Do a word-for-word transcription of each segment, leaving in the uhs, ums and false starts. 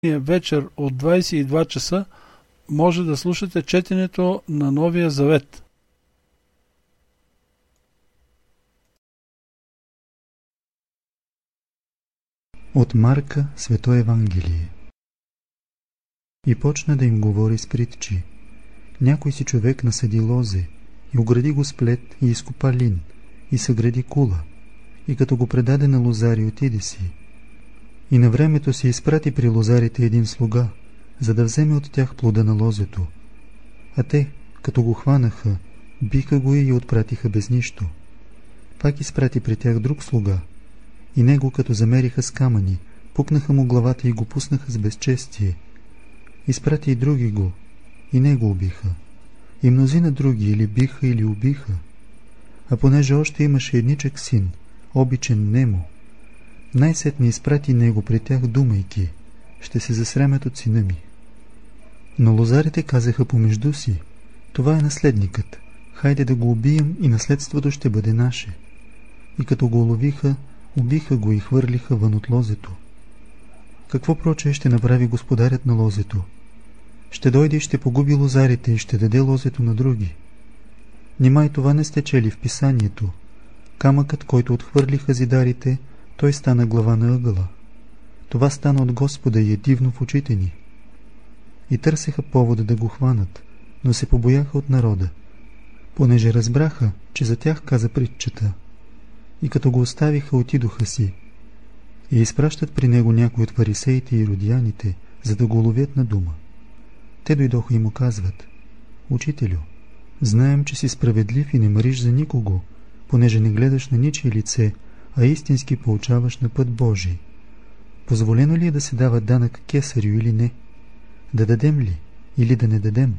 вечер от двадесет и два часа може да слушате четенето на Новия Завет. От Марка Свето Евангелие. И почна да им говори с притчи. Някой си човек насади лозе и огради го с плет и изкопа лин и съгради кула и като го предаде на лозари, отиде си. И на времето си изпрати при лозарите един слуга, за да вземе от тях плода на лозето. А те, като го хванаха, биха го и отпратиха без нищо. Пак изпрати при тях друг слуга, и него като замериха с камъни, пукнаха му главата и го пуснаха с безчестие. Изпрати и други го, и него убиха. И мнозина други или биха, или убиха. А понеже още имаше едничък син, обичен нему, най-сетне изпрати него при тях, думайки: ще се засрамят от сина ми. Но лозарите казаха помежду си: това е наследникът, хайде да го убием и наследството ще бъде наше. И като го уловиха, убиха го и хвърлиха вън от лозето. Какво прочее ще направи господарят на лозето? Ще дойде и ще погуби лозарите и ще даде лозето на други. Нима и това не сте чели в писанието? Камъкът, който отхвърлиха зидарите, той стана глава на ъгъла. Това стана от Господа и е дивно в очите ни. И търсеха повода да го хванат, но се побояха от народа, понеже разбраха, че за тях каза притчата. И като го оставиха, отидоха си. И изпращат при него някои от фарисеите и иродияните, за да го ловят на дума. Те дойдоха и му казват: Учителю, знаем, че си справедлив и не мъриш за никого, понеже не гледаш на ничие лице, а истински поучаваш на път Божий. Позволено ли е да се дава данък кесарю или не? Да дадем ли или да не дадем?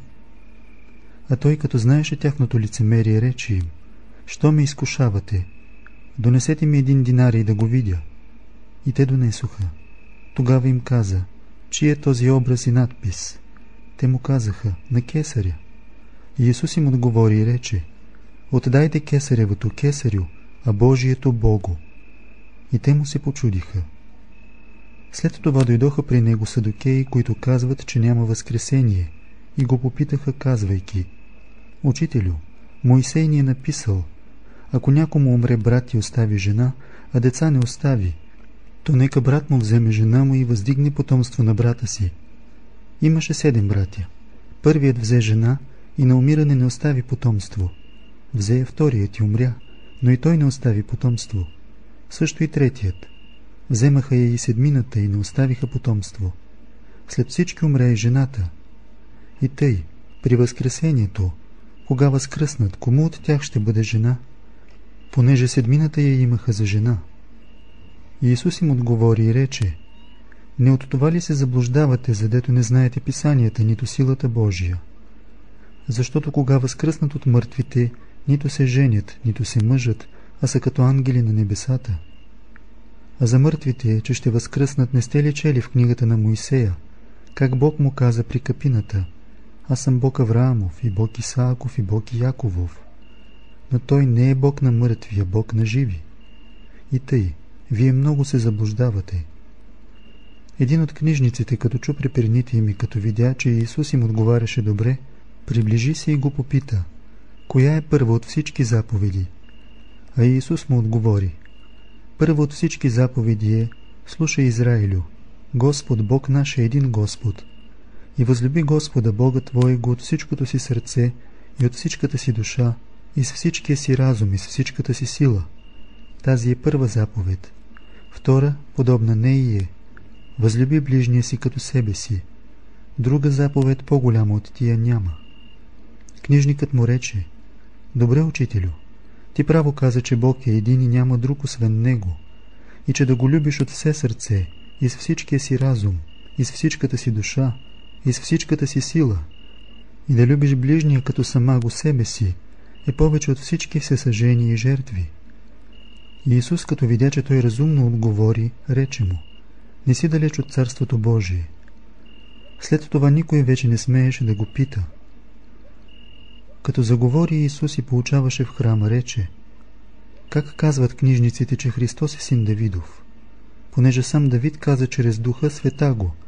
А той, като знаеше тяхното лицемерие, рече им: що ме изкушавате? Донесете ми един динарий да го видя. И те донесоха. Тогава им каза: чий е този образ и надпис? Те му казаха: на кесаря. И Исус им отговори и рече: отдайте кесаревото кесарю, а Божието Богу. И те му се почудиха. След това дойдоха при него садукеи, които казват, че няма възкресение, и го попитаха, казвайки: Учителю, Мойсей ни е написал: ако някому умре брат и остави жена, а деца не остави, то нека брат му вземе жена му и въздигне потомство на брата си. Имаше седем братя. Първият взе жена и на умиране не остави потомство. Взе я вторият и умря, но и той не остави потомство. Също и третият. Вземаха я и седмината и не оставиха потомство. След всички умря и жената. И тъй, при възкресението, кога възкръснат, кому от тях ще бъде жена? Понеже седмината я имаха за жена. И Исус им отговори и рече: не от това ли се заблуждавате, задето не знаете писанията, нито силата Божия? Защото кога възкръснат от мъртвите, нито се женят, нито се мъжат, а са като ангели на небесата. А за мъртвите, че ще възкръснат, не сте ли чели в книгата на Моисея, как Бог му каза при капината: аз съм Бог Авраамов, и Бог Исааков, и Бог Яковов. Но той не е Бог на мъртви, а Бог на живи. И тъй, вие много се заблуждавате. Един от книжниците, като чу преперните им и като видя, че Исус им отговаряше добре, приближи се и го попита: коя е първа от всички заповеди? А Исус му отговори: първа от всички заповеди е: слушай, Израилю, Господ Бог наш е един Господ. И възлюби Господа Бога твоего от всичкото си сърце и от всичката си душа и с всичкия си разум и с всичката си сила. Тази е първа заповед. Втора, подобна нея е: възлюби ближния си като себе си. Друга заповед по-голяма от тия няма. Книжникът му рече: добре, учителю, ти право каза, че Бог е един и няма друг освен Него, и че да го любиш от все сърце, и с всичкия си разум, и с всичката си душа, и с всичката си сила, и да любиш ближния като самаго себе си, е повече от всички всесъжения и жертви. И Исус, като видя, че той разумно отговори, рече му: не си далеч от Царството Божие. След това никой вече не смееше да го пита. Като заговори Исус и поучаваше в храма, рече: как казват книжниците, че Христос е син Давидов? Понеже сам Давид каза чрез Духа Света го: